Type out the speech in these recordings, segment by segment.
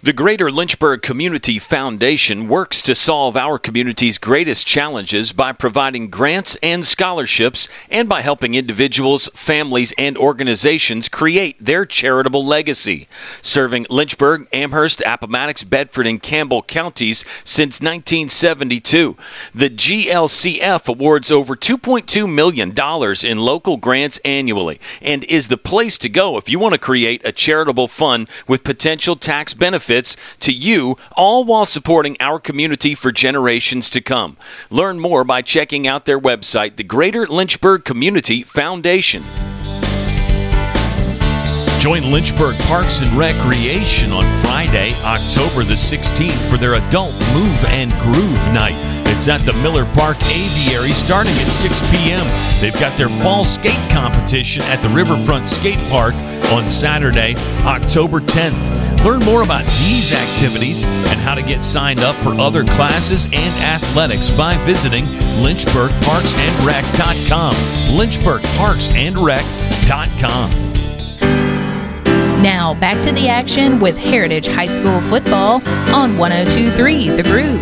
The Greater Lynchburg Community Foundation works to solve our community's greatest challenges by providing grants and scholarships and by helping individuals, families, and organizations create their charitable legacy. Serving Lynchburg, Amherst, Appomattox, Bedford, and Campbell counties since 1972. The GLCF awards over $2.2 million in local grants annually and is the place to go if you want to create a charitable fund with potential tax benefits to you, all while supporting our community for generations to come. Learn more by checking out their website, the Greater Lynchburg Community Foundation. Join Lynchburg Parks and Recreation on Friday, October the 16th for their Adult Move and Groove Night. It's at the Miller Park Aviary starting at 6 p.m. They've got their fall skate competition at the Riverfront Skate Park on Saturday, October 10th. Learn more about these activities and how to get signed up for other classes and athletics by visiting lynchburgparksandrec.com. lynchburgparksandrec.com. Now back to the action with Heritage High School football on 102.3 The Groove.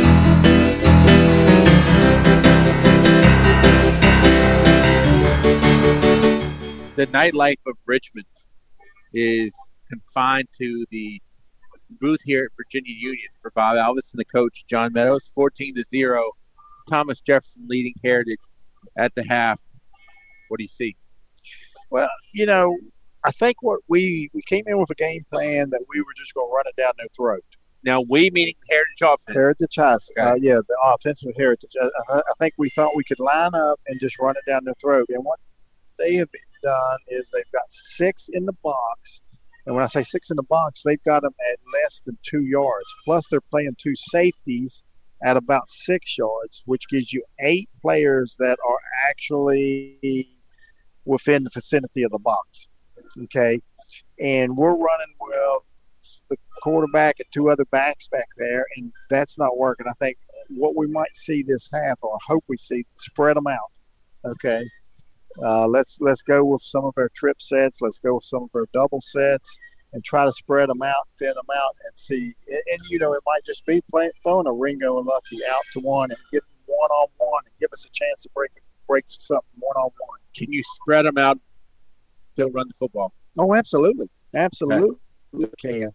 The nightlife of Richmond is confined to the booth here at Virginia Union for Bob Alvis and the coach, John Meadows. 14-0. Thomas Jefferson leading Heritage at the half. What do you see? Well, I think what we came in with a game plan that we were just going to run it down their throat. Now, we meaning Heritage offense. Heritage High School. Okay. The offensive Heritage. I think we thought we could line up and just run it down their throat. And what they have done is they've got 6 in the box. And when I say 6 in the box, they've got them at less than 2 yards. Plus, they're playing 2 safeties at about 6 yards, which gives you 8 players that are actually within the vicinity of the box. Okay? And we're running, the quarterback and 2 other backs back there, and that's not working. I think what we might see this half, or I hope we see, spread them out. Okay? Let's go with some of our trip sets. Let's go with some of our double sets and try to spread them out, thin them out, and see. And it might just be throwing a Ringo and Lucky out to one and getting one-on-one and give us a chance to break something one-on-one. Can you spread them out, still run the football? Oh, absolutely. Absolutely. We can.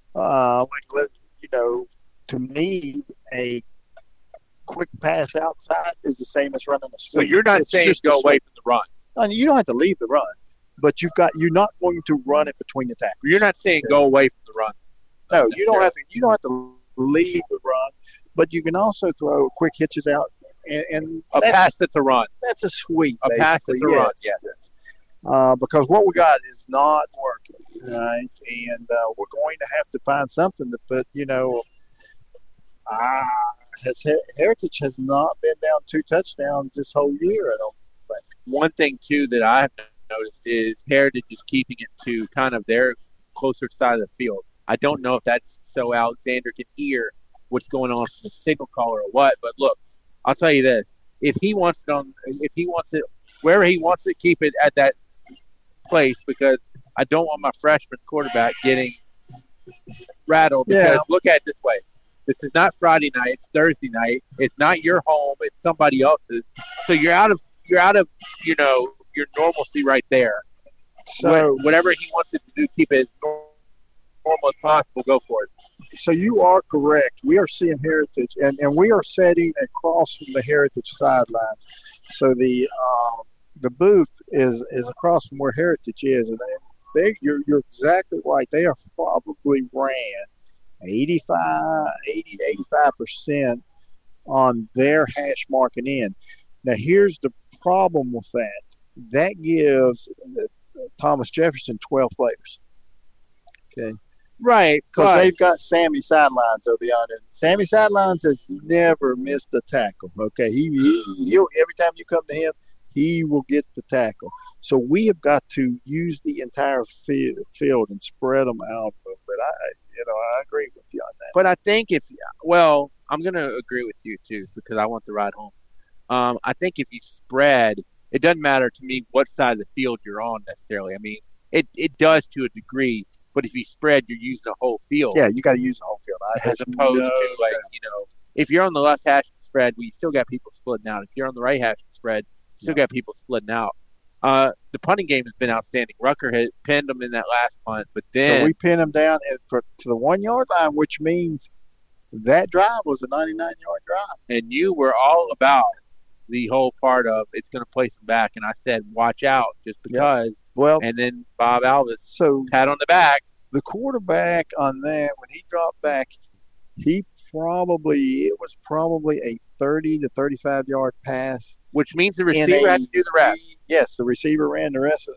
To me, a quick pass outside is the same as running a sweep. So you're not saying go away from the run. You don't have to leave the run, but you're not going to run it between the tackles. You're not saying go away from the run. No, you don't have to leave the run, but you can also throw quick hitches out and a pass that's a run. That's a sweep. A pass that's a run. Yeah. Because what we got is not working, right? And we're going to have to find something to put. Heritage has not been down 2 touchdowns this whole year, I don't think. One thing, too, that I've noticed is Heritage is keeping it to kind of their closer side of the field. I don't know if that's so Alexander can hear what's going on from the signal caller or what, but look, I'll tell you this. If he wants it, wherever he wants it, keep it at that place, because I don't want my freshman quarterback getting rattled. Because look at it this way. This is not Friday night. It's Thursday night. It's not your home. It's somebody else's. So you're out of your normalcy right there. So whatever he wants it to do, keep it as normal as possible. Go for it. So you are correct. We are seeing Heritage, and we are setting across from the Heritage sidelines. So the booth is across from where Heritage is, and you're exactly right. They are probably ran 80 to 85% on their hash marking in. Now, here's the problem with that. That gives Thomas Jefferson 12 players. Okay. Right. Because they've got Sammy Sidelines over the other. Sammy Sidelines has never missed a tackle. Okay. He'll every time you come to him, he will get the tackle. So we have got to use the entire field and spread them out. But I agree with you on that. But I think I'm going to agree with you too, because I want the ride home. I think if you spread, it doesn't matter to me what side of the field you're on necessarily. I mean, it does to a degree, But if you spread, you're using a whole field. Yeah, you got to use the whole field. As opposed to, like, if you're on the left hash spread, you still got people splitting out. If you're on the right hash spread, you still got people splitting out. The punting game has been outstanding. Rucker had pinned them in that last punt, but then so we pinned them down to the 1 yard line, which means that drive was a 99-yard drive. And you were all about the whole part of it's going to place them back, and I said, watch out, just because. Yep. Well, and then Bob Alvis, pat on the back. The quarterback on that, when he dropped back, it was probably a 30 to 35-yard pass, which means the receiver had to do the rest. Yes, the receiver ran the rest of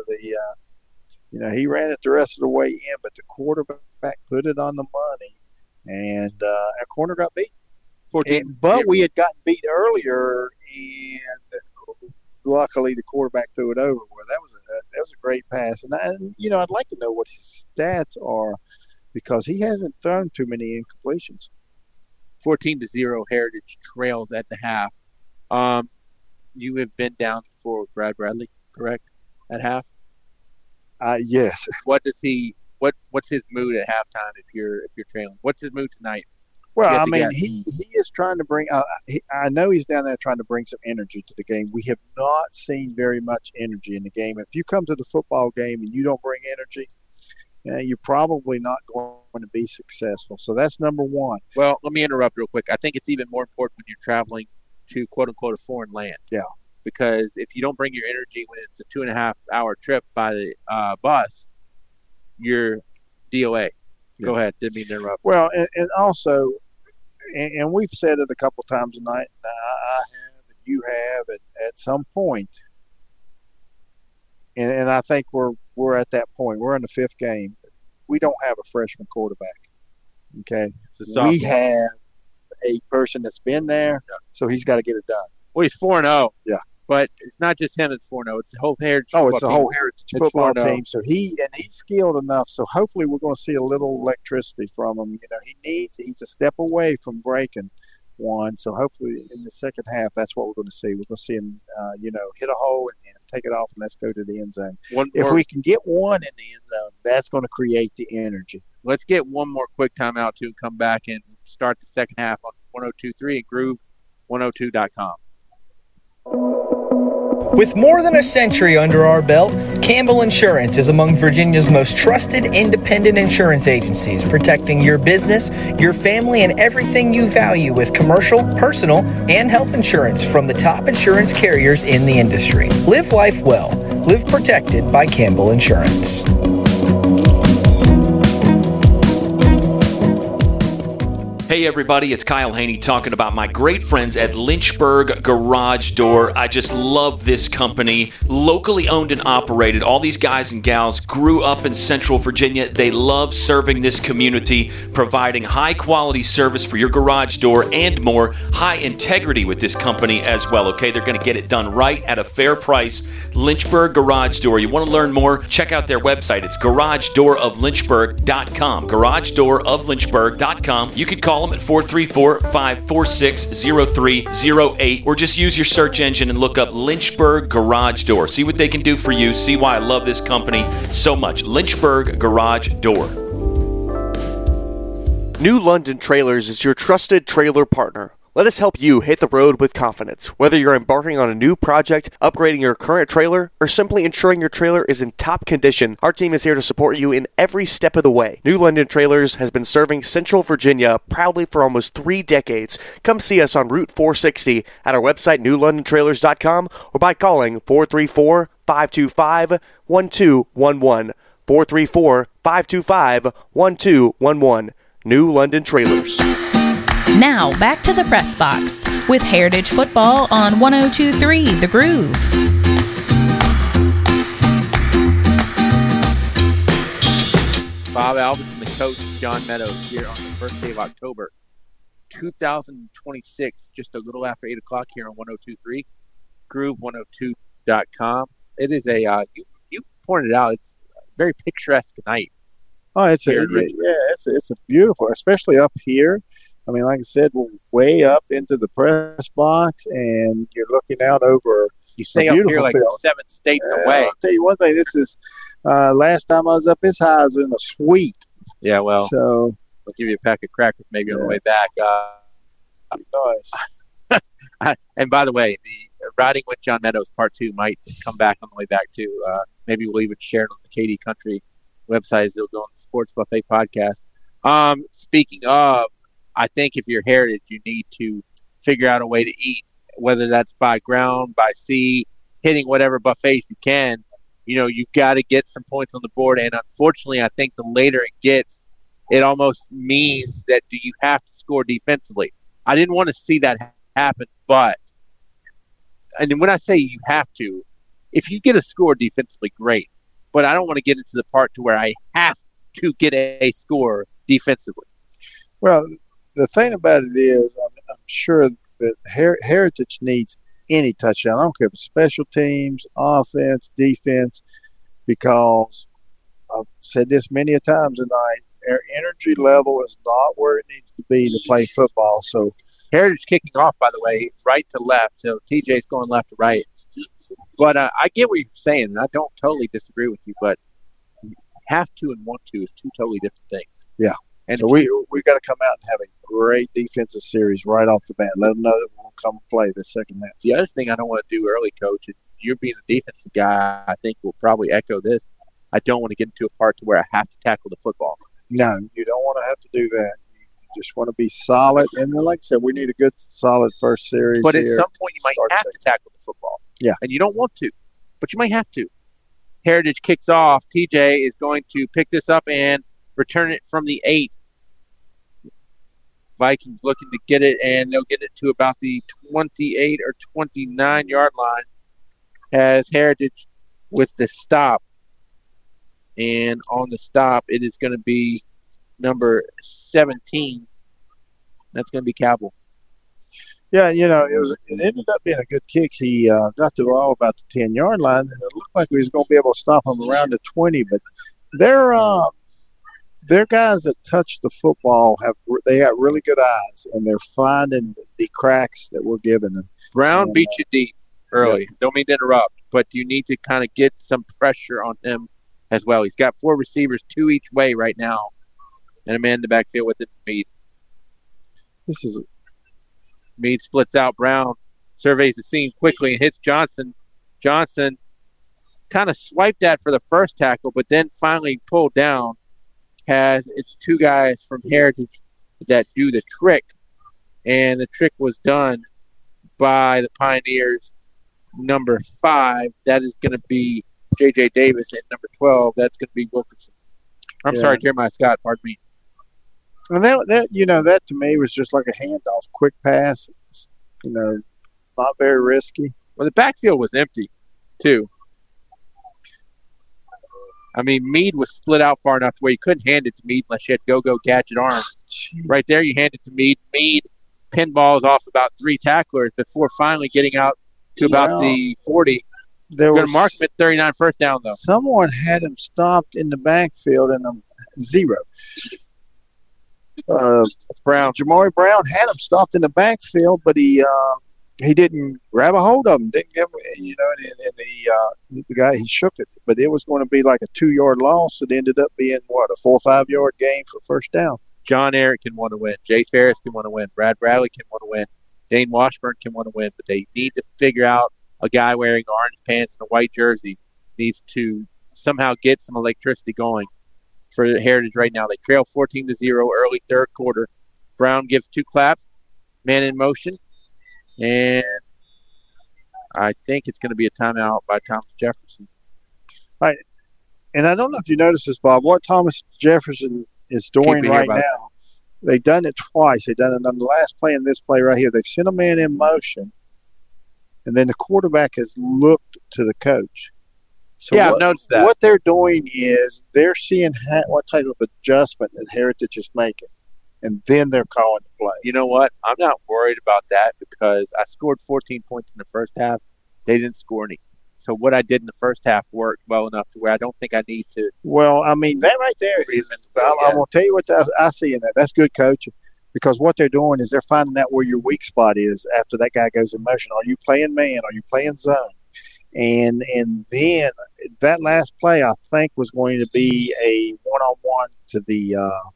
he ran it the rest of the way in, but the quarterback put it on the money, and our corner got beat. We had gotten beat earlier, and luckily the quarterback threw it over. Well, that was a great pass, and I'd like to know what his stats are, because he hasn't thrown too many incompletions. 14-0 Heritage trails at the half. You have been down for Brad Bradley, correct? At half? Yes. What's his mood at halftime if you're trailing? What's his mood tonight? Well, I mean, he is trying to bring I know he's down there trying to bring some energy to the game. We have not seen very much energy in the game. If you come to the football game and you don't bring energy, you're probably not going to be successful. So that's number one. Well, let me interrupt real quick. I think it's even more important when you're traveling to, quote-unquote, a foreign land. Yeah. Because if you don't bring your energy when it's a 2.5-hour trip by the bus, you're DOA. Yeah. Go ahead. Didn't mean to interrupt. Well, and also, and we've said it a couple times tonight, and I have, and you have, and at some point, and I think we're at that point. We're in the 5th game. We don't have a freshman quarterback. Okay, we have a person that's been there, so he's got to get it done. Well, he's 4-0. Yeah, but it's not just him that's 4-0. It's the whole Heritage. It's the whole Heritage football team. So he's skilled enough. So hopefully we're going to see a little electricity from him. He's a step away from breaking one. So hopefully in the second half, that's what we're going to see. We're going to see him, hit a hole and take it off, and let's go to the end zone. If we can get one in the end zone, that's going to create the energy. Let's get one more quick timeout and come back and start the second half on 102.3 and Groove 102.com. With more than a century under our belt, Campbell Insurance is among Virginia's most trusted independent insurance agencies, protecting your business, your family, and everything you value with commercial, personal, and health insurance from the top insurance carriers in the industry. Live life well. Live protected by Campbell Insurance. Hey everybody, it's Kyle Haney talking about my great friends at Lynchburg Garage Door. I just love this company. Locally owned and operated. All these guys and gals grew up in Central Virginia. They love serving this community, providing high quality service for your garage door and more. High integrity with this company as well, okay? They're going to get it done right at a fair price. Lynchburg Garage Door. You want to learn more? Check out their website. It's garagedooroflynchburg.com. Garagedooroflynchburg.com. You could call them at 434-546-0308, or just use your search engine and look up Lynchburg Garage Door. See what they can do for you. See why I love this company so much. Lynchburg Garage Door. New London Trailers is your trusted trailer partner. Let us help you hit the road with confidence. Whether you're embarking on a new project, upgrading your current trailer, or simply ensuring your trailer is in top condition, our team is here to support you in every step of the way. New London Trailers has been serving Central Virginia proudly for almost 3 decades. Come see us on Route 460 at our website, newlondontrailers.com, or by calling 434-525-1211. 434-525-1211. New London Trailers. Now, back to the press box with Heritage Football on 102.3 The Groove. Bob Alvis and the coach, John Meadows, here on the first day of October 2026, just a little after 8 o'clock here on 102.3, Groove102.com. It is you pointed it out, it's a very picturesque night. Oh, it's a beautiful, especially up here. I mean, like I said, we're way up into the press box, and you're looking out over. You say up here like field. 7 states away. I'll tell you one thing. This is Last time I was up his high, I was in a suite. Yeah, well, So, I'll give you a pack of crackers maybe on the way back. nice. And by the way, the Riding with John Meadows Part 2 might come back on the way back too. Maybe we'll even share it on the KD Country website as it'll go on the Sports Buffet podcast. Speaking of, I think if you're Heritage, you need to figure out a way to eat, whether that's by ground, by sea, hitting whatever buffets you can. You've got to get some points on the board. And unfortunately, I think the later it gets, it almost means that you have to score defensively. I didn't want to see that happen, and when I say you have to, if you get a score defensively, great. But I don't want to get into the part to where I have to get a score defensively. Well, the thing about it is, I'm sure that Heritage needs any touchdown. I don't care if it's special teams, offense, defense, because I've said this many a times tonight, their energy level is not where it needs to be to play football. So Heritage kicking off, by the way, right to left. So TJ's going left to right. But I get what you're saying, and I don't totally disagree with you, but have to and want to is two totally different things. Yeah. And so we got to come out and have a great defensive series right off the bat. Let them know that we'll come play the second half. The other thing I don't want to do early, Coach, and you're being a defensive guy, I think will probably echo this. I don't want to get into a part to where I have to tackle the football. No, you don't want to have to do that. You just want to be solid. And then, like I said, we need a good, solid first series. But here. at some point, you might have to tackle the football. Yeah. And you don't want to, but you might have to. Heritage kicks off. TJ is going to pick this up and return it from the 8. Vikings looking to get it, and they'll get it to about the 28 or 29-yard line as Heritage with the stop. And on the stop, it is going to be number 17. That's going to be Cabell. Yeah, it ended up being a good kick. He got the ball about the 10-yard line, and it looked like we was going to be able to stop him around the 20. But their guys that touch the football they got really good eyes, and they're finding the cracks that we're giving them. Brown beat you deep early. Yeah. Don't mean to interrupt, but you need to kind of get some pressure on him as well. He's got 4 receivers, 2 each way right now, and a man in the backfield with it. Meade splits out. Brown surveys the scene quickly and hits Johnson. Johnson kind of swiped at for the first tackle, but then finally pulled down. It's 2 guys from Heritage that do the trick, and the trick was done by the Pioneers. Number 5, that is going to be J.J. Davis, and number 12, that's going to be Wilkerson. Sorry, Jeremiah Scott, pardon me. And that to me was just like a handoff, quick pass, not very risky. Well, the backfield was empty, too. I mean, Meade was split out far enough to where you couldn't hand it to Meade unless you had go-go gadget arms. Jeez. Right there, you hand it to Meade. Meade pinballs off about 3 tacklers before finally getting out to about the 40. They're going to mark him at 39 first down, though. Someone had him stopped in the backfield and 0. Brown. Jamari Brown had him stopped in the backfield, but he didn't grab a hold of him. Didn't give him, and the guy, he shook it. But it was going to be like a 2-yard loss. It ended up being, a 4 or 5-yard gain for first down. John Eric can want to win. Jay Ferris can want to win. Brad Bradley can want to win. Dane Washburn can want to win. But they need to figure out a guy wearing orange pants and a white jersey needs to somehow get some electricity going for Heritage right now. They trail 14-0 early third quarter. Brown gives 2 claps, man in motion, and I think it's going to be a timeout by Thomas Jefferson. Right. And I don't know if you noticed this, Bob, what Thomas Jefferson is doing right now. They've done it twice. They've done it on the last play and this play right here. They've sent a man in motion, and then the quarterback has looked to the coach. So I've noticed that. What they're doing is they're seeing what type of adjustment that Heritage is making, and then they're calling the play. You know what? I'm not worried about that because I scored 14 points in the first half. They didn't score any. So what I did in the first half worked well enough to where I don't think I need to. Well, I mean, that right there is – I'm going to tell you what I see in that. That's good coaching because what they're doing is they're finding out where your weak spot is after that guy goes in motion. Are you playing man? Are you playing zone? And then that last play, I think, was going to be a one-on-one to the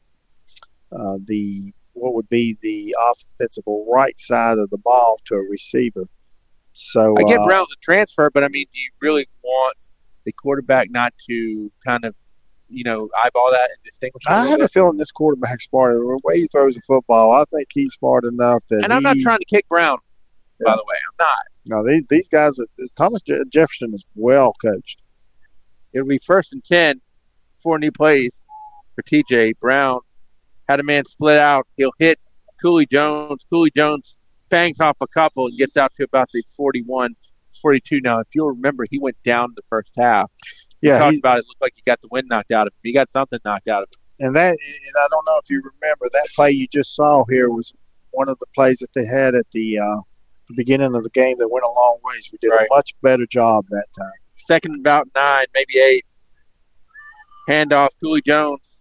what would be the offensive right side of the ball to a receiver. So I get Brown's a transfer, but I mean, do you really want the quarterback not to kind of, eyeball that and distinguish? I have a feeling this quarterback's smart. The way he throws the football, I think he's smart enough that. And I'm not trying to kick Brown, by the way. I'm not. No, these guys Thomas Jefferson is well coached. It'll be 1st and 10, 4 new plays for TJ. Brown had a man split out. He'll hit Cooley Jones. Cooley Jones bangs off a couple and gets out to about the 41, 42. Now, if you'll remember, he went down in the first half. Yeah, talked about it. Looked like he got the wind knocked out of him. He got something knocked out of him. And I don't know if you remember, that play you just saw here was one of the plays that they had at the beginning of the game that went a long ways. We did a much better job that time. 2nd and about 9, maybe 8. Handoff, Cooley Jones.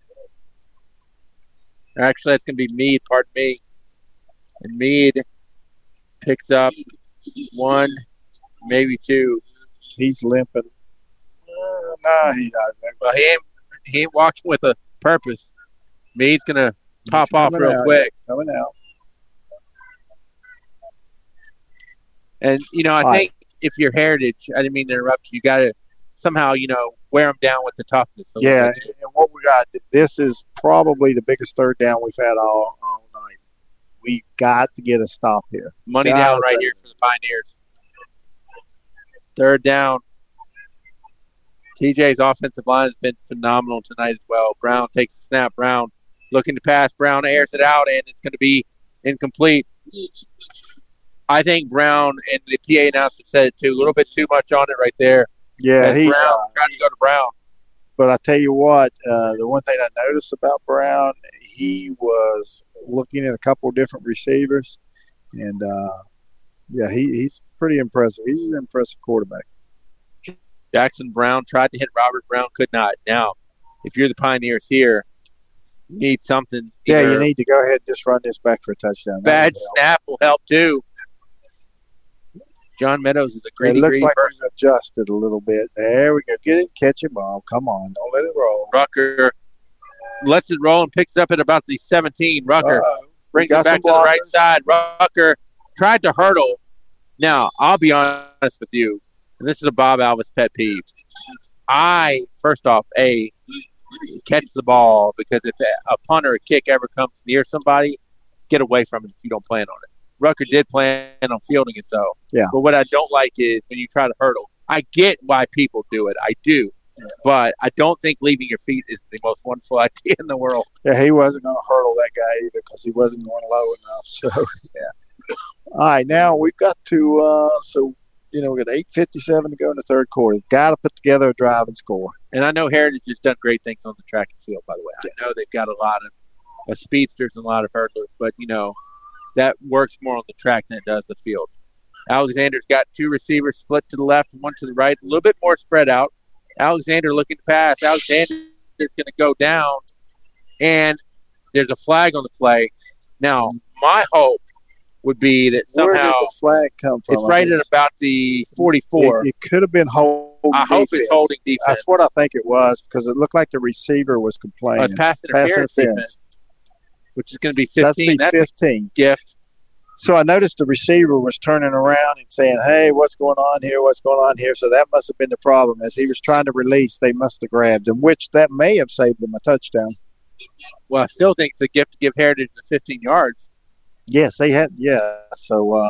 Actually, that's going to be Meade, pardon me. And Meade picks up 1, maybe 2. He's limping. No, he's not. Well, he ain't walking with a purpose. Meade's going to pop off real quick. Coming out. And, I think if you're Heritage, I didn't mean to interrupt you, got to somehow, wear them down with the toughness. Yeah, and what we got, this is probably the biggest third down we've had all night. We got to get a stop here. Money down right here for the Pioneers. 3rd down. TJ's offensive line has been phenomenal tonight as well. Brown takes the snap. Brown looking to pass. Brown airs it out, and it's going to be incomplete. I think Brown, and the PA announcer said it too, a little bit too much on it right there. Yeah, Brown trying to go to Brown. But I tell you what, the one thing I noticed about Brown, he was looking at a couple of different receivers, and he's pretty impressive. He's an impressive quarterback. Jackson Brown tried to hit Robert Brown, could not. Now, if you're the Pioneers here, you need something. Yeah, you need to go ahead and just run this back for a touchdown. Bad snap will help too. John Meadows is a great. It looks like we've adjusted a little bit. There we go. Get it, catch it, ball. Come on, don't let it roll. Rucker lets it roll and picks it up at about the 17. Rucker brings it back to the right side. Rucker tried to hurdle. Now, I'll be honest with you, and this is a Bob Alvis pet peeve. First off, catch the ball, because if a punt or a kick ever comes near somebody, get away from it if you don't plan on it. Rucker did plan on fielding it, though. Yeah. But what I don't like is when you try to hurdle. I get why people do it. I do. Yeah. But I don't think leaving your feet is the most wonderful idea in the world. Yeah, he wasn't going to hurdle that guy either because he wasn't going low enough. So, yeah. All right, now we've got to we got 8:57 to go in the third quarter. Got to put together a drive and score. And I know Heritage has done great things on the track and field, by the way. Yes. I know they've got a lot of speedsters and a lot of hurdlers, but, that works more on the track than it does the field. Alexander's got 2 receivers split to the left and 1 to the right, a little bit more spread out. Alexander looking to pass. Alexander's going to go down, and there's a flag on the play. Now, my hope would be that somehow where did the flag come from? It's right at about the 44. It could have been holding defense. I hope it's holding defense. That's what I think it was, because it looked like the receiver was complaining. It's pass interference defense, which is going to be 15. That's 15. A gift. So I noticed the receiver was turning around and saying, hey, what's going on here? What's going on here? So that must have been the problem. As he was trying to release, they must have grabbed him, which that may have saved them a touchdown. Well, I still think it's a gift to give Heritage the 15 yards. Yes, they had. Yeah. So,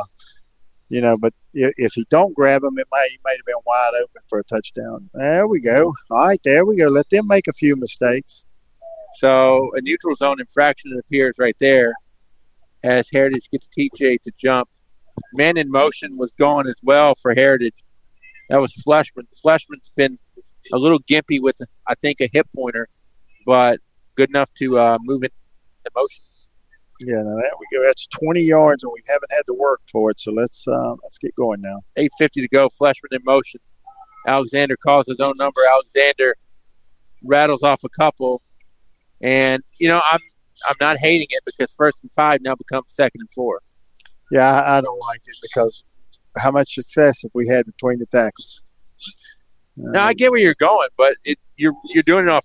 but if you don't grab him, he might have been wide open for a touchdown. There we go. All right, there we go. Let them make a few mistakes. So a neutral zone infraction, it appears right there, as Heritage gets TJ to jump. Man in motion was going as well for Heritage. That was Fleshman. Fleshman's been a little gimpy with, I think, a hip pointer, but good enough to move it into motion. Yeah, now there we go. That's 20 yards, and we haven't had to work for it, so let's get going now. 8:50 to go. Fleshman in motion. Alexander calls his own number. Alexander rattles off a couple. And, I'm not hating it, because 1st and 5 now becomes 2nd and 4. Yeah, I don't like it, because how much success have we had between the tackles? Now I get where you're going, but you're doing it off